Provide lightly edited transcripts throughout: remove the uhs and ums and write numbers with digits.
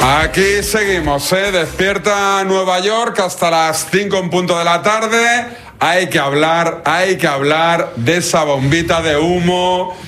Aquí seguimos, despierta Nueva York hasta las 5 en punto de la tarde. Hay que hablar de esa bombita de humo.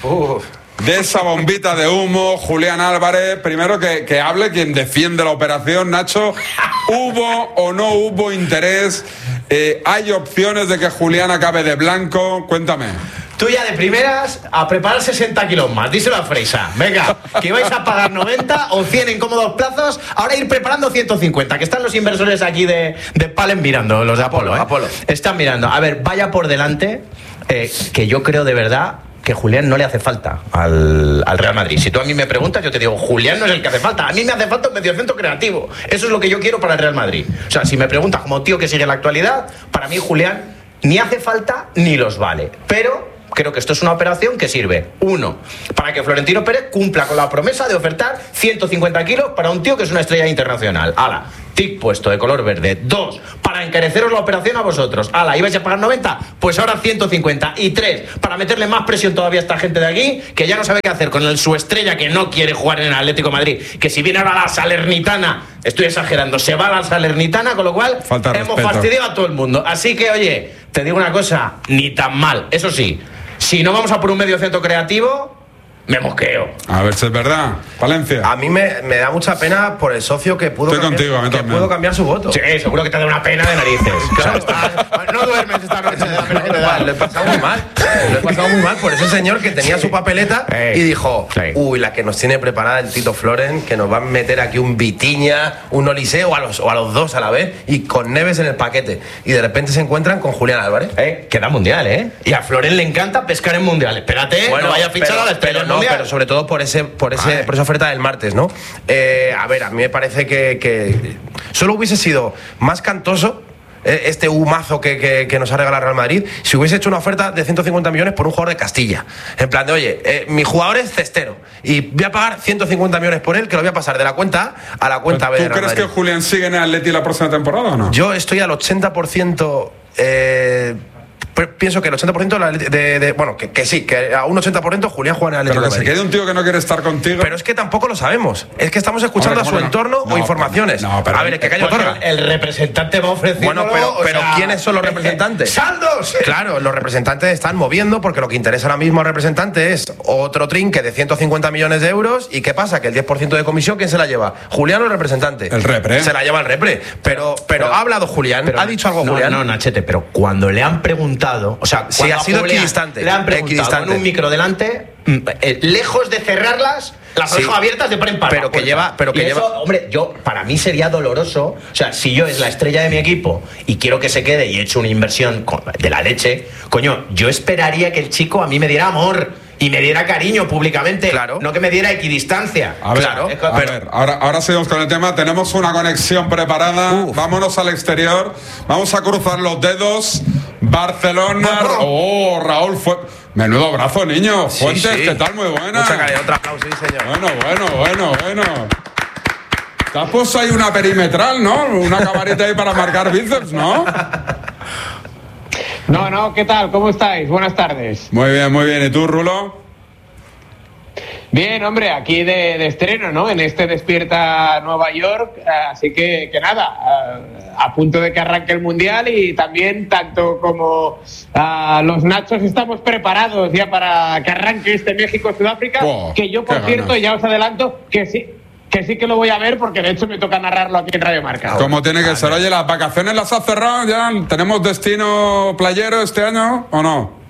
De esa bombita de humo, Julián Álvarez. Primero que hable quien defiende la operación, Nacho. ¿Hubo o no hubo interés? ¿Hay opciones de que Julián acabe de blanco? Cuéntame. Tú ya de primeras a preparar 60 kilos más, díselo a Freisa. Venga, que vais a pagar 90 o 100 en cómodos plazos, ahora ir preparando 150, que están los inversores aquí de Palen mirando, los de Apolo, Apolo. Están mirando. A ver, vaya por delante, que yo creo de verdad que Julián no le hace falta al Real Madrid. Si tú a mí me preguntas, yo te digo, Julián no es el que hace falta. A mí me hace falta un mediocentro creativo. Eso es lo que yo quiero para el Real Madrid. O sea, si me preguntas como tío que sigue la actualidad, para mí Julián ni hace falta ni los vale. Pero creo que esto es una operación que sirve, uno, para que Florentino Pérez cumpla con la promesa de ofertar 150 kilos para un tío que es una estrella internacional. Ala, tic puesto de color verde. Dos, para encareceros la operación a vosotros. Ala, ¿ibais a pagar 90? Pues ahora 150. Y tres, para meterle más presión todavía a esta gente de aquí, que ya no sabe qué hacer con su estrella que no quiere jugar en el Atlético de Madrid. Que si viene ahora la Salernitana, estoy exagerando, se va la Salernitana, con lo cual hemos fastidiado a todo el mundo. Así que, oye, te digo una cosa, ni tan mal. Eso sí, si no vamos a por un medio centro creativo, me mosqueo. A ver si es verdad. Valencia. A mí me da mucha pena por el socio que pudo cambiar su voto. Sí, seguro que te da una pena de narices. Claro, no duermes esta noche de la pena que te da. Lo he pasado muy mal. Lo he pasado muy mal por ese señor que tenía su papeleta y dijo, uy, la que nos tiene preparada el Tito Floren, que nos va a meter aquí un Vitinha, un Olise o a los dos a la vez y con Neves en el paquete. Y de repente se encuentran con Julián Álvarez. Que da mundial, Y a Floren le encanta pescar en mundial. Espérate, no vaya a fichar a la estrella. No, pero sobre todo por esa oferta del martes, ¿no? A ver, a mí me parece que solo hubiese sido más cantoso este humazo que nos ha regalado Real Madrid si hubiese hecho una oferta de 150 millones por un jugador de Castilla. En plan de, oye, mi jugador es cestero y voy a pagar 150 millones por él, que lo voy a pasar de la cuenta A a la cuenta B. ¿Tú crees que Julián sigue en el Atleti la próxima temporada o no? Yo estoy al 80%... pienso que el 80% bueno, que sí, que a un 80% Julián juega en el Atlético de Madrid. Pero que se quede un tío que no quiere estar contigo. Pero es que tampoco lo sabemos. Es que estamos escuchando a su entorno o informaciones. Pero a ver, que Cayo Torra. El representante va ofreciendo. Bueno, pero ¿quiénes son los representantes? ¡Saldos! Claro, los representantes están moviendo porque lo que interesa ahora mismo al representante es otro trinque de 150 millones de euros. ¿Y qué pasa? Que el 10% de comisión, ¿quién se la lleva? Julián o el representante. El repre. Se la lleva el repre. Pero ha hablado Julián. ¿Ha dicho algo Julián? No, Nachete, pero cuando le han preguntado, o sea, sí, ha sido equidistante. Le han preguntado con un micro delante, lejos de cerrarlas, las dejo abiertas de par en par. Pero que lleva. Hombre, para mí sería doloroso. O sea, si yo es la estrella de mi equipo y quiero que se quede y he hecho una inversión de la leche, coño, yo esperaría que el chico a mí me diera amor y me diera cariño públicamente, claro. No que me diera equidistancia. A ver, ahora seguimos con el tema. Tenemos una conexión preparada. Vámonos al exterior. Vamos a cruzar los dedos. Barcelona. Raúl fue. Menudo brazo, niño. Fuentes, ¿qué tal? Muy buena. Mucha calidad, otro aplauso, sí, señor. Bueno. Te has puesto ahí una perimetral, ¿no? Una camarita ahí para marcar bíceps, ¿no? No, ¿qué tal? ¿Cómo estáis? Buenas tardes. Muy bien. ¿Y tú, Rulo? Bien, hombre, aquí de estreno, ¿no? En este Despierta Nueva York, así que nada, a punto de que arranque el Mundial y también, tanto como los Nachos, estamos preparados ya para que arranque este México-Sudáfrica, que yo, por cierto, ya os adelanto que sí que lo voy a ver, porque de hecho me toca narrarlo aquí en Radio Marca. ¿Cómo tiene que ser? Oye, ¿las vacaciones las has cerrado ya? ¿Tenemos destino playero este año o no?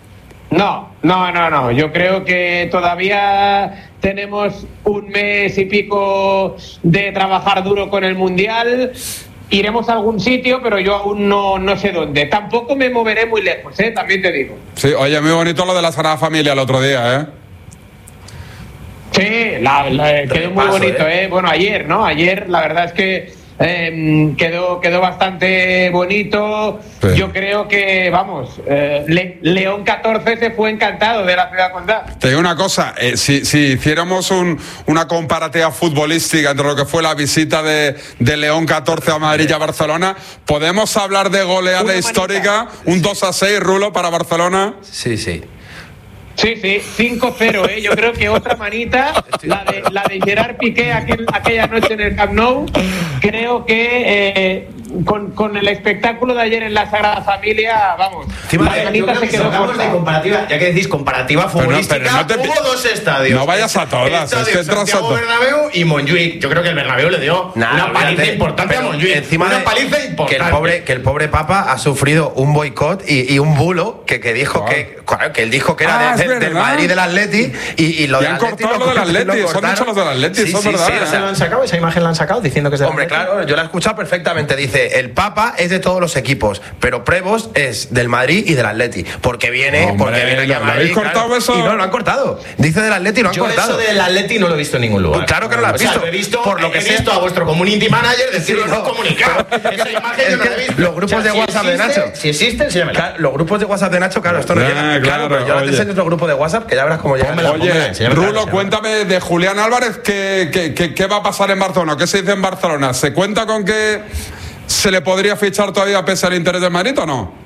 No. Yo creo que todavía tenemos un mes y pico de trabajar duro con el Mundial. Iremos a algún sitio, pero yo aún no sé dónde. Tampoco me moveré muy lejos, también te digo. Sí, oye, muy bonito lo de la Sagrada Familia el otro día, Sí, quedó muy bonito, Bueno, ayer, ¿no? Ayer la verdad es que quedó bastante bonito. Sí. Yo creo que, León 14 se fue encantado de la ciudad condal. Te digo una cosa, si hiciéramos una comparativa futbolística entre lo que fue la visita de León 14 a Madrid y a Barcelona, ¿podemos hablar de goleada histórica? Un 2-6, Rulo, para Barcelona. Sí. Sí, 5-0, Yo creo que otra manita, la de Gerard Piqué aquella noche en el Camp Nou, creo que con el espectáculo de ayer en la Sagrada Familia, vamos, la manita se quedó corta. De comparativa, ya que decís comparativa futbolística, pero hubo dos estadios. No vayas a todas, es que Santiago Bernabéu y Montjuic. Yo creo que el Bernabéu le dio una paliza importante a Montjuic. Encima una paliza importante. Que el pobre Papa ha sufrido un boicot y un bulo que dijo que él dijo que era del Madrid y del Atleti y lo del Atleti. Han cortado lo del Atleti, son muchos los del Atleti, eso es verdad. Esa imagen la han sacado diciendo que es del Hombre, Atleti. claro, yo la he escuchado perfectamente. Dice, el Papa es de todos los equipos, pero Prevost es del Madrid y del Atleti. Porque viene aquí a Madrid. ¿Habéis cortado eso? Y no, lo han cortado. Dice del Atleti y lo han cortado. Yo eso del Atleti no lo he visto en ningún lugar. Pues claro que no lo has visto. He visto, por lo que he visto a vuestro community manager decirlo en un comunicado. Esa imagen yo no la he visto. Los grupos de WhatsApp de Nacho. Si existen, sí, los grupos de WhatsApp de Nacho, claro, esto no llega. Claro, pero yo te enseño otro grupo de WhatsApp que ya verás cómo llega. Oye, Rulo, cuéntame de Julián Álvarez, ¿qué va a pasar en Barcelona? ¿Qué se dice en Barcelona? ¿Se cuenta con que se le podría fichar todavía pese al interés del Madrid o no?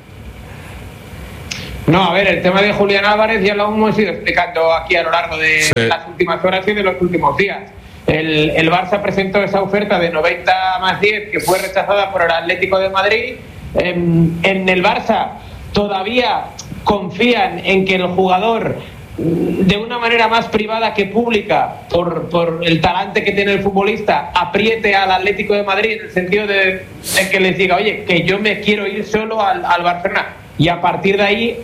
No, a ver, el tema de Julián Álvarez ya lo hemos ido explicando aquí a lo largo de las últimas horas y de los últimos días. El Barça presentó esa oferta de 90 más 10 que fue rechazada por el Atlético de Madrid. En el Barça todavía confían en que el jugador, de una manera más privada que pública, por el talante que tiene el futbolista, apriete al Atlético de Madrid en el sentido de que les diga, oye, que yo me quiero ir solo al Barcelona, y a partir de ahí,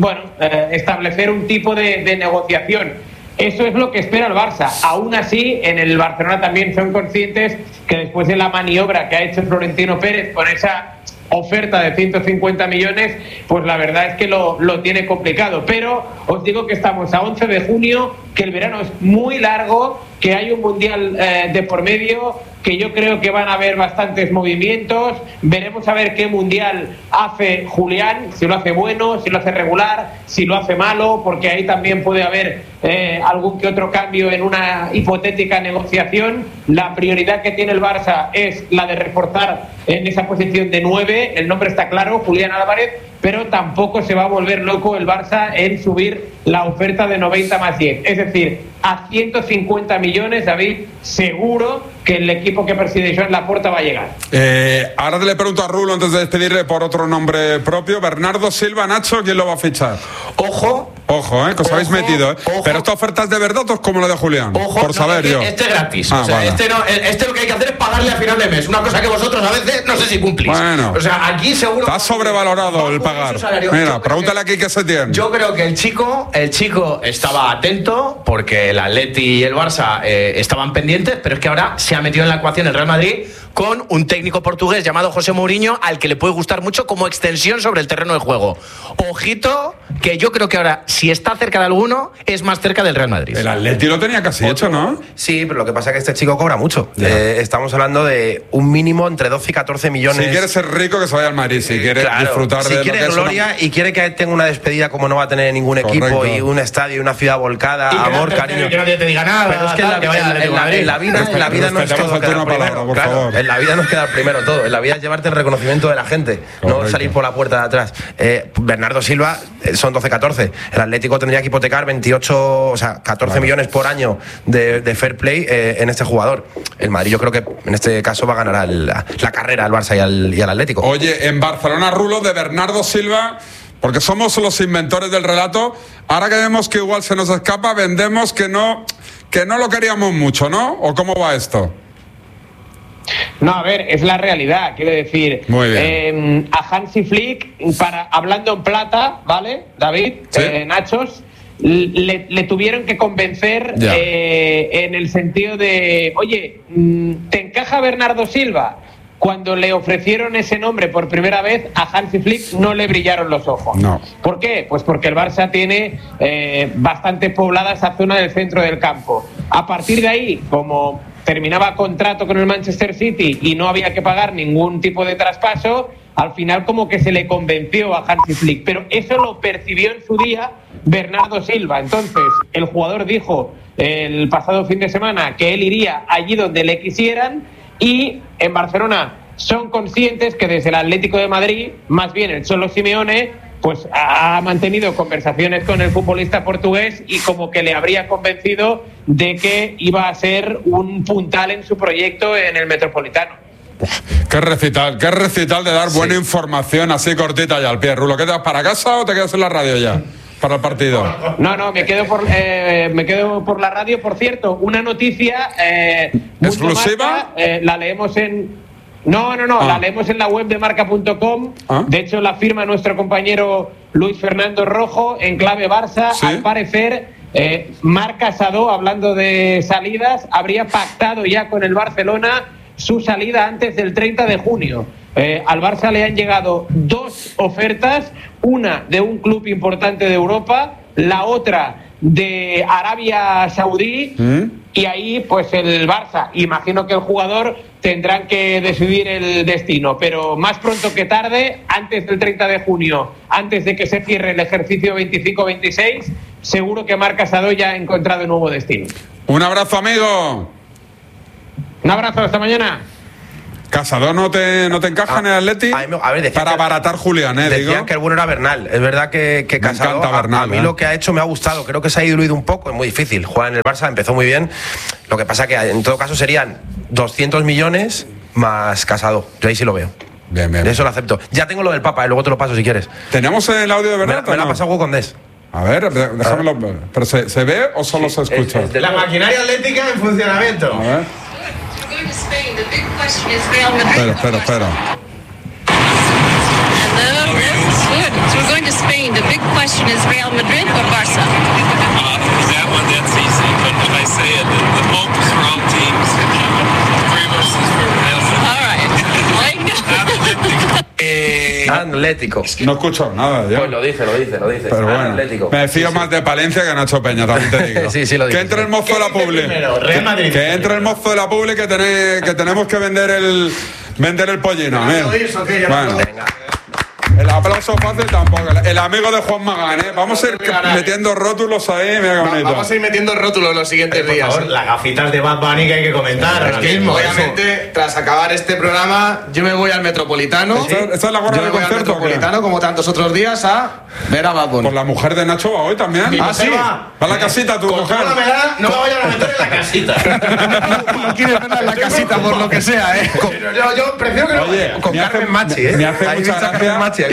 establecer un tipo de negociación. Eso es lo que espera el Barça. Aún así, en el Barcelona también son conscientes que después de la maniobra que ha hecho Florentino Pérez con esa oferta de 150 millones, pues la verdad es que lo tiene complicado. Pero os digo que estamos a 11 de junio, que el verano es muy largo, que hay un mundial de por medio, que yo creo que van a haber bastantes movimientos. Veremos a ver qué mundial hace Julián, si lo hace bueno, si lo hace regular, si lo hace malo, porque ahí también puede haber algún que otro cambio en una hipotética negociación. La prioridad que tiene el Barça es la de reforzar en esa posición de 9, el nombre está claro, Julián Álvarez, pero tampoco se va a volver loco el Barça en subir la oferta de 90 más 10. Es decir, a 150 millones, David, seguro que el equipo que preside Joan Laporta va a llegar. Ahora le pregunto a Rulo, antes de despedirle, por otro nombre propio. Bernardo Silva, Nacho, ¿quién lo va a fichar? Ojo, que os habéis metido, Pero esta oferta es de verdad o es como la de Julián. Por saber yo. Este es gratis. Vale. Este lo que hay que hacer es pagarle a final de mes. Una cosa que vosotros a veces no sé si cumplís. Bueno. O sea, aquí seguro. Está sobrevalorado el pagar. Mira, pregúntale aquí qué se tiene. Yo creo que el chico estaba atento porque el Atleti y el Barça estaban pendientes, pero es que ahora se ha metido en la ecuación el Real Madrid con un técnico portugués llamado José Mourinho, al que le puede gustar mucho como extensión sobre el terreno de juego. Ojito, que yo creo que ahora, si está cerca de alguno, es más cerca del Real Madrid. El Atleti lo tenía casi hecho, ¿no? Sí, pero lo que pasa es que este chico cobra mucho. Estamos hablando de un mínimo entre 12 y 14 millones. Si quiere ser rico, que se vaya al Madrid. Si quiere disfrutar de si quiere gloria y quiere que tenga una despedida como no va a tener ningún equipo y un estadio y una ciudad volcada, amor, cariño. Que nadie te diga nada. Pero es que en la vida no es todo quedar primero. Claro, en la vida no es quedar primero todo. En la vida es llevarte el reconocimiento de la gente, no salir por la puerta de atrás. Bernardo Silva son 12-14. El Atlético tendría que hipotecar 14 millones por año de fair play en este jugador. El Madrid yo creo que en este caso va a ganar la carrera al Barça y al Atlético. Oye, en Barcelona, Rulo, de Bernardo Silva, porque somos los inventores del relato, ahora que vemos que igual se nos escapa, vendemos que no lo queríamos mucho, ¿no? ¿O cómo va esto? No, a ver, es la realidad, quiero decir. Muy bien. A Hansi Flick, hablando en plata, ¿vale, David? ¿Sí? Nachos, le tuvieron que convencer en el sentido de, oye, ¿te encaja Bernardo Silva? Cuando le ofrecieron ese nombre por primera vez, a Hansi Flick no le brillaron los ojos. No. ¿Por qué? Pues porque el Barça tiene bastante poblada esa zona del centro del campo. A partir de ahí, como terminaba contrato con el Manchester City y no había que pagar ningún tipo de traspaso, al final como que se le convenció a Hansi Flick. Pero eso lo percibió en su día Bernardo Silva. Entonces, el jugador dijo el pasado fin de semana que él iría allí donde le quisieran, y en Barcelona son conscientes que desde el Atlético de Madrid, más bien el Cholo Simeone, pues ha mantenido conversaciones con el futbolista portugués y como que le habría convencido de que iba a ser un puntal en su proyecto en el Metropolitano. Qué recital de dar buena información así cortita ya al pie. Rulo, ¿qué te vas para casa o te quedas en la radio ya? Para el partido. No, me quedo por la radio. Por cierto, una noticia ¿exclusiva? La leemos en... la leemos en la web de marca.com. De hecho, la firma nuestro compañero Luis Fernando Rojo en clave Barça. Sí. Al parecer, Marc Casado, hablando de salidas, habría pactado ya con el Barcelona su salida antes del 30 de junio. Al Barça le han llegado 2 ofertas, una de un club importante de Europa, la otra de Arabia Saudí, y ahí pues el Barça, imagino que el jugador tendrán que decidir el destino, pero más pronto que tarde, antes del 30 de junio, antes de que se cierre el ejercicio 25-26, seguro que Marc Casado ya ha encontrado un nuevo destino. Un abrazo, amigo. Un abrazo, hasta mañana. ¿Casado no te encaja en el Atleti? A ver, para abaratar Julián, decían que el bueno era Bernal. Es verdad que Casado, Bernal, a mí lo que ha hecho me ha gustado. Creo que se ha diluido un poco, es muy difícil. Jugar en el Barça, empezó muy bien. Lo que pasa que en todo caso serían 200 millones más Casado. Yo ahí sí lo veo. Bien. Eso lo acepto. Ya tengo lo del Papa, luego te lo paso si quieres. ¿Tenemos el audio de Bernal? Me lo ha pasado Hugo Condés. A ver, déjamelo. ¿Pero se ve o solo se escucha? La maquinaria atlética en funcionamiento. A ver. Espera. Hello, good. So we're going to Spain. The big question is Real Madrid or Barça? That's easy, but if I say it, the focus for all teams, Rivers is for Real Madrid. All right. Atlético. No escucho nada, ya. Pues lo dice. Pero bueno, Atlético. me fío más de Palencia que Nacho Peña, también te digo. Sí, lo dice. Que entre el mozo de la Publi. Que entre el mozo de la Publi que tenemos que vender el pollino. Bueno, venga. El aplauso fácil tampoco. El amigo de Juan Magán, ¿eh? Vamos a ir metiendo rótulos ahí. Mira qué bonito. Vamos a ir metiendo rótulos los siguientes días. Por favor, las gafitas de Bad Bunny que hay que comentar. Obviamente, tras acabar este programa, yo me voy al Metropolitano. ¿Esta es la gorra de concierto? Al Metropolitano, como tantos otros días, a ver a Bad Bunny. Por la mujer de Nacho va hoy también. Sí. Va a la casita tu mujer. No me vayan a meter en la casita. No quieres verla en la casita por lo que sea, ¿eh? Yo prefiero que no. Oye, con Carmen Machi, ¿eh? Me hace mucha gracia.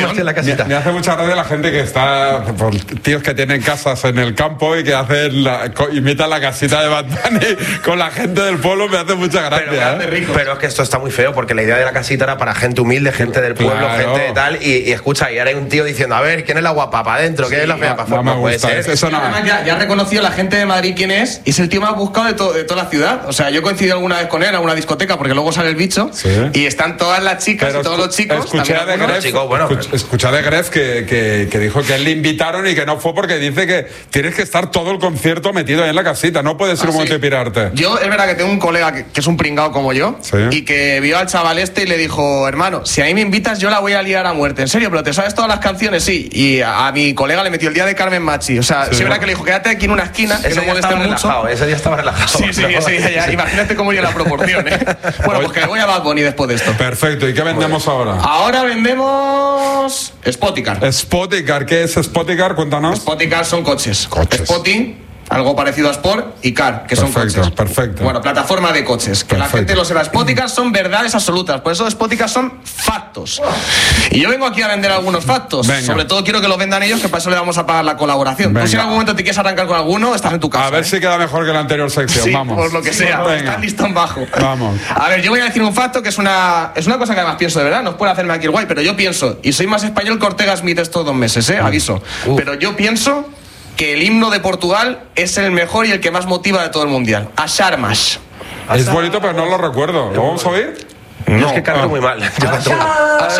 Me hace mucha gracia la gente que está, tíos que tienen casas en el campo y que imitan la casita de Bad Bunny con la gente del pueblo. Me hace mucha gracia. Pero es que esto está muy feo porque la idea de la casita era para gente humilde, gente del pueblo, gente de tal. Y escucha, y ahora hay un tío diciendo, a ver, ¿quién es la guapa para adentro? ¿Quién es la fea para afuera? No me gusta. Eso no. Ya ha reconocido la gente de Madrid quién es, y es el tío más buscado de toda la ciudad. O sea, yo he coincidido alguna vez con él en una discoteca porque luego sale el bicho, y están todas las chicas y todos los chicos. Escuché de Gref que dijo que él le invitaron y que no fue porque dice que tienes que estar todo el concierto metido ahí en la casita, no puedes ir un momento y pirarte. Yo es verdad que tengo un colega que es un pringao como yo, y que vio al chaval y le dijo, hermano, si a mí me invitas yo la voy a liar a muerte. En serio, pero ¿te sabes todas las canciones? Sí. Y a mi colega le metió el día de Carmen Machi. O sea, sí, es verdad que le dijo, quédate aquí en una esquina, que no moleste mucho. Ese día estaba relajado. Sí, ya. Imagínate cómo iría la proporción, ¿eh? Bueno, pues que le voy a Bad Bunny después de esto. Perfecto. ¿Y qué vendemos ahora? Ahora vendemos Spoticar. Spoticar, ¿qué es Spoticar? Cuéntanos. Spoticar son coches. Spotty, algo parecido a Sport, y Car, que son coches. Perfecto. Bueno, plataforma de coches. Que la gente lo sepa. Spoticar son verdades absolutas. Por eso Spoticar son factos. Y yo vengo aquí a vender algunos factos. Venga. Sobre todo quiero que los vendan ellos, que para eso le vamos a pagar la colaboración. Tú si en algún momento te quieres arrancar con alguno, estás en tu casa. A ver si queda mejor que la anterior sección. Sí, vamos. Por lo que sea. Estás listón bajo. Vamos. A ver, yo voy a decir un facto que es una cosa que además pienso de verdad. No puede hacerme aquí el guay, pero yo pienso, y soy más español que Ortega Smith estos 2 meses, aviso. Pero yo pienso que el himno de Portugal es el mejor y el que más motiva de todo el mundial. As Armas. Es bonito, pero no lo recuerdo. ¿Lo vamos a oír? No, es que canto muy mal. As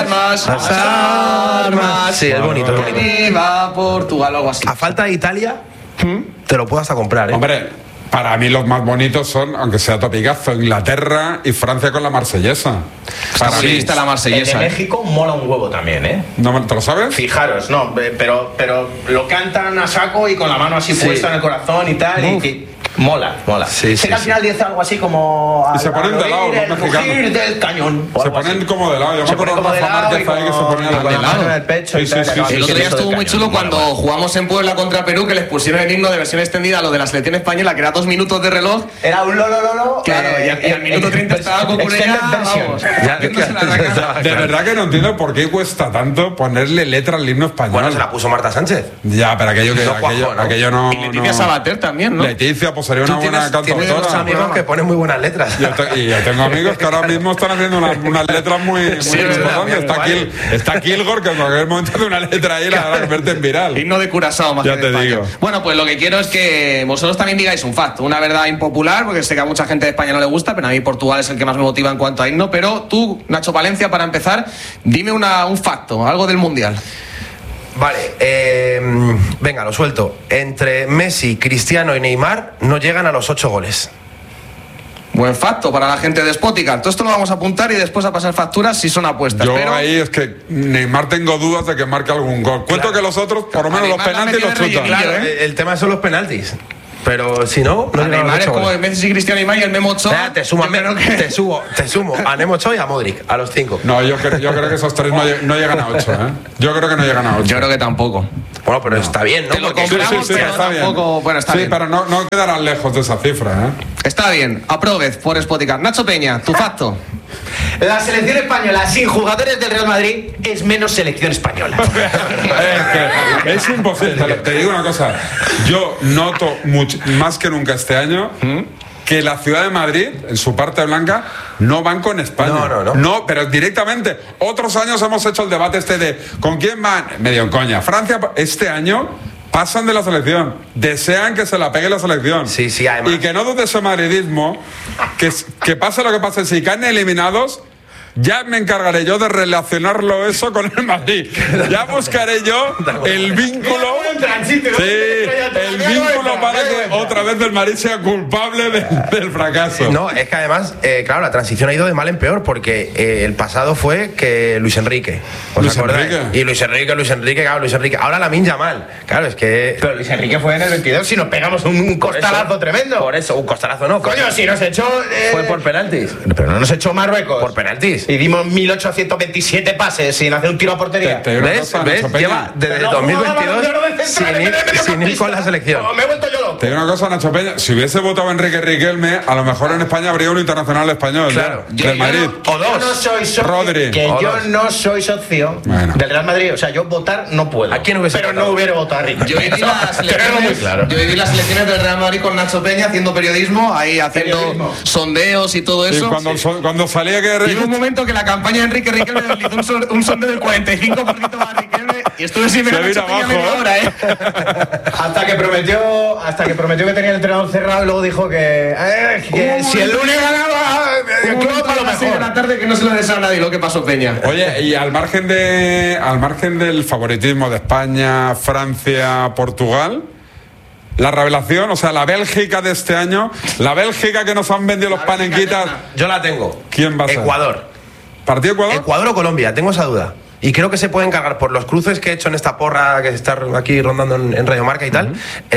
Armas. Sí, es bonito. Viva Portugal, algo así. A falta de Italia, te lo puedo hasta comprar, ¿eh? Hombre, para mí los más bonitos son, aunque sea topicazo, Inglaterra y Francia con la marsellesa. Para mí está la marsellesa. El de México mola un huevo también, ¿eh? ¿Te lo sabes? Fijaros, no, pero lo cantan a saco y con la mano así puesta en el corazón y tal. Y Mola. Sí, sé que al final dice algo así como... Y se ponen de lado, el los rugir mexicanos. del cañón. Se ponen como de lado. Yo me acuerdo de Rafa Márquez ahí que se ponía con la de mano en lado. el pecho y Sí, tal. sí, sí, El otro día estuvo muy chulo cuando jugamos en Puebla contra Perú, que les pusieron el himno de versión extendida, lo de la selección española, que era 2 minutos de reloj. Era un lolo. Claro, y al minuto 30 estaba Cucurella, vamos. De verdad que no entiendo por qué cuesta tanto ponerle letra al himno español. Bueno, se la puso Marta Sánchez. Ya, pero aquello No, Y Leticia Sabater también, ¿no? Leticia, pues sería una buena Tienes unos cantautora. amigos que ponen muy buenas letras. Y yo tengo amigos que ahora mismo están haciendo unas letras muy importantes. Está Kilgore, que en cualquier momento hace una letra ahí y la convierte en viral. Himno de Curazao, más Ya que te de España. digo. Bueno, pues lo que quiero es que vosotros también digáis un fact, una verdad impopular, porque sé que a mucha gente de España no le gusta, pero a mí Portugal es el que más me motiva en cuanto a himno. Pero tú, Nacho Palencia, para empezar, dime un facto, algo del Mundial. Vale, venga, lo suelto. Entre Messi, Cristiano y Neymar no llegan a los 8 goles. Buen facto para la gente de Spoticar. Todo esto lo vamos a apuntar y después a pasar facturas si son apuestas. Yo pero ahí es que Neymar tengo dudas de que marque algún gol. Cuento que los otros, por lo menos los Neymar penaltis la los metió de chutan. rellenillo, Claro, el tema son los penaltis. Pero si no, no a llegan a los Neymar es 8 como goles. Messi, Cristiano y Mario, el Memo Ochoa. Espera, te sumo a Nemo Ochoa y a Modric, a los 5. No, yo creo que esos tres no llegan a 8, ¿eh? Yo creo que no llegan a 8. Yo creo que tampoco. Bueno, pero está bien, ¿no? Te lo Porque- compramos, pero está bien. tampoco- bueno, está sí, bien. pero no quedarán lejos de esa cifra, ¿eh? Está bien. Aprobez por Spoticar. Nacho Peña, tu facto. La selección española sin jugadores del Real Madrid es menos selección española. Es imposible. Te digo una cosa. Yo noto más que nunca este año que la ciudad de Madrid, en su parte blanca, no van con España. No. Pero directamente. Otros años hemos hecho el debate de ¿con quién van? Medio en coña. Francia, este año pasan de la selección. Desean que se la pegue la selección. Sí, además. Y que no dude ese madridismo, que pase lo que pase, si caen eliminados, ya me encargaré yo de relacionarlo eso con el Madrid. Ya buscaré yo el vínculo. Sí, el vínculo para que otra vez el Madrid sea culpable del fracaso. No, es que además, claro, la transición ha ido de mal en peor porque el pasado fue que Luis Enrique. ¿Os acordáis? Y Luis Enrique. Ahora Lamine Yamal. Claro, es que. Pero Luis Enrique fue en el 22 si nos pegamos un costalazo tremendo. Por eso, un costalazo no. Coño, si nos echó. Fue por penaltis. Pero no nos echó Marruecos. Por penaltis. Y dimos 1827 pases sin hacer un tiro a portería. ¿Ves? Lleva desde 2022 sin ir con la selección. Me he vuelto yo loco. Te digo una cosa, Nacho Peña. Si hubiese votado Enrique Riquelme, a lo mejor en España habría un internacional español. Claro. Del Madrid. O dos. Yo no soy socio, Rodri. yo no soy socio del Real Madrid. O sea, yo votar no puedo. ¿A quién hubiese Pero votado? no hubiera votado a Riquelme. Yo viví las selecciones, yo viví las selecciones del Real Madrid con Nacho Peña haciendo periodismo, ahí haciendo sondeos y todo Y eso. cuando salía que Y hubo un momento que la campaña de Enrique Riquelme hizo un sondeo del 45% para Riquelme y estuve sin ver a Nacho Peña media hora, Hasta que prometió que tenía el entrenador cerrado y luego dijo que si el lunes ganaba, que iba para lo a mejor. la tarde que no se lo desea a nadie lo que pasó Peña. Oye, y al margen del favoritismo de España, Francia, Portugal, la revelación, o sea, la Bélgica de este año, la Bélgica que nos han vendido los panenquitas. Yo la tengo. ¿Quién va a ser? Ecuador. ¿Partido Ecuador? Ecuador o Colombia, tengo esa duda. Y creo que se pueden cargar por los cruces que he hecho en esta porra que está aquí rondando en Radio Marca y tal.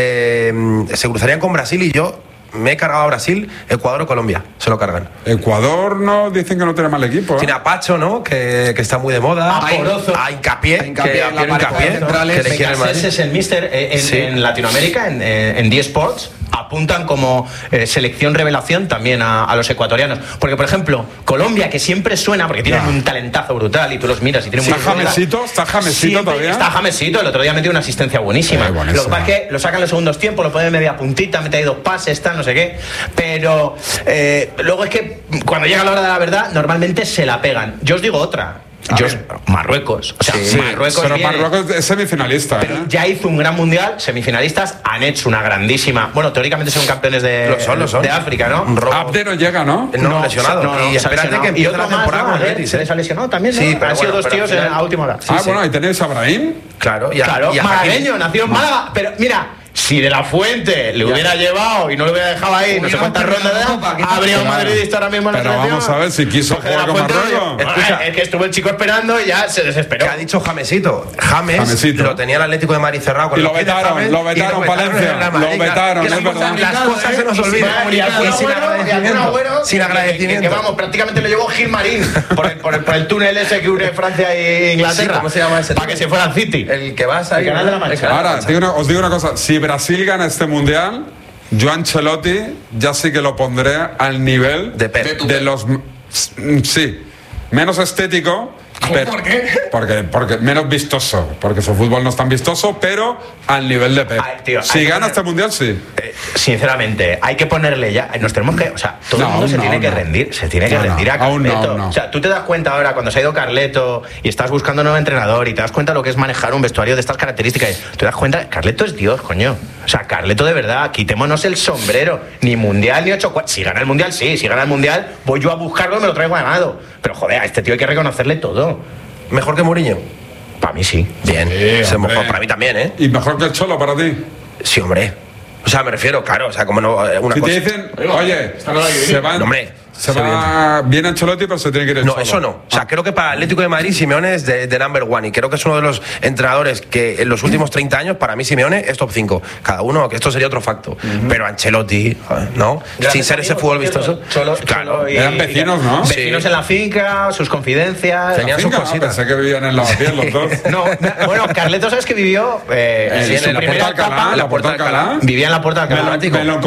Se cruzarían con Brasil y yo me he cargado a Brasil, Ecuador o Colombia. Se lo cargan. Ecuador no dicen que no tiene mal equipo. Tiene a Pacho, ¿no? Que está muy de moda. A Hincapié, que a Piero Hincapié, que le quiere el Madrid. Ese es el míster en Latinoamérica, en D Sports. Apuntan como selección revelación también a los ecuatorianos. Porque, por ejemplo, Colombia, que siempre suena, porque tienen un talentazo brutal y tú los miras y tienen ¿Está Jamesito todavía? Está Jamesito, el otro día metió una asistencia buenísima. Lo que pasa es que lo sacan en los segundos tiempos, lo ponen media puntita, mete ahí 2 pases, no sé qué. Pero luego es que cuando llega la hora de la verdad, normalmente se la pegan. Yo os digo otra. Marruecos. O sea, Marruecos. Pero viene, Marruecos es semifinalista. pero ya hizo un gran mundial, semifinalistas, han hecho una grandísima. Bueno, teóricamente son campeones de África, ¿no? Abde no llega, ¿no? No, lesionado. No, y espérate que empiece la temporada con el Betis. Se les ha lesionado también, ¿no? Sí, pero han sido bueno, dos pero tíos al final- a última hora. Bueno, ahí tenéis a Brahim. Claro, Claro, malagueño, nació en Málaga. Pero mira, Si De La Fuente le hubiera llevado y no lo hubiera dejado ahí, no sé cuántas rondas, habría un madridista ahora mismo en la Pero selección. vamos a ver si quiso jugar con Marruecos. Escucha, es que estuvo el chico esperando y ya se desesperó. ¿Qué ha dicho Jamesito? Jamesito lo tenía el Atlético de Madrid cerrado con y lo vetaron, Palencia. Lo vetaron, es verdad. Las cosas se nos olvidan. Sin agradecimiento. Que vamos, prácticamente lo llevó Gilmarín por el túnel ese que une Francia e Inglaterra. ¿Cómo se llama ese? Para que se fuera al City. El que vas ahí. El Canal de la Mancha. Ahora, os digo una cosa. Si Brasil gana este mundial, yo Ancelotti ya sí que lo pondré al nivel de los... Sí, menos estético. ¿Por qué? Porque menos vistoso, porque su fútbol no es tan vistoso, pero al nivel de Pep. Si gana este mundial, sí. Sinceramente, hay que ponerle ya. Nos tenemos que. O sea, todo el mundo se tiene que rendir. Se tiene que rendir a Carleto. O sea, tú te das cuenta ahora cuando se ha ido Carleto y estás buscando un nuevo entrenador y te das cuenta lo que es manejar un vestuario de estas características. Te das cuenta, Carleto es Dios, coño. O sea, Carleto de verdad, quitémonos el sombrero. Ni mundial ni 8-4. Si gana el mundial, sí. Si gana el mundial, voy yo a buscarlo y me lo traigo ganado. Pero joder, a este tío hay que reconocerle todo. ¿Mejor que Mourinho? Para mí sí. Bien. Para mí también, ¿eh? ¿Y mejor que el Cholo para ti? Sí, hombre. O sea, me refiero, claro, o sea, como no. Una si cosa... te dicen, oye, se van. No, hombre. Se va bien Ancelotti, pero se tiene que ir el No, Cholo. eso no. O sea, creo que para el Atlético de Madrid Simeone es de number one. Y creo que es uno de los entrenadores que en los últimos 30 años, para mí Simeone es top 5. Cada uno, que esto sería otro facto. Pero Ancelotti, ¿no? Sin ser ese fútbol vistoso. Claro. Eran vecinos, ¿no? Vecinos en la finca, sus confidencias. Tenían sus cositas. Pensé que vivían en Lavapiés los dos. No, bueno, Carleto, ¿sabes que vivió? En la Puerta Alcalá. Vivía en la Puerta Alcalá. Me lo